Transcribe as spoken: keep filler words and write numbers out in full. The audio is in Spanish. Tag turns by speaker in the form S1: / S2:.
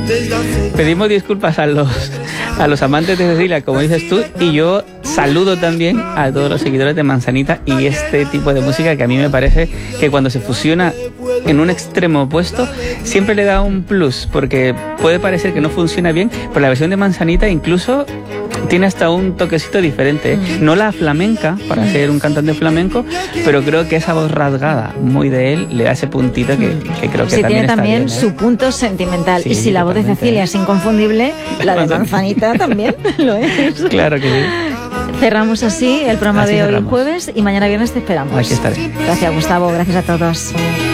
S1: Pedimos disculpas a los, a los amantes de Cecilia, como dices tú, y yo saludo también a todos los seguidores de Manzanita y este tipo de música que a mí me parece que cuando se fusiona en un extremo opuesto siempre le da un plus, porque puede parecer que no funciona bien, pero la versión de Manzanita incluso tiene hasta un toquecito diferente, ¿eh? No la flamenca, para ser un cantante flamenco, pero creo que esa voz rasgada, muy de él, le da ese puntito que, que creo que
S2: sí,
S1: también
S2: tiene
S1: está
S2: también
S1: bien, ¿eh?
S2: su punto sentimental.
S1: Sí,
S2: y si la voz de
S1: totalmente.
S2: Cecilia es inconfundible, la de Manzanita también lo es.
S1: Claro que sí.
S2: Cerramos así el programa
S1: Así
S2: de hoy
S1: cerramos.
S2: jueves y mañana viernes te esperamos.
S1: Aquí estaré.
S2: Gracias, Gustavo. Gracias a todos.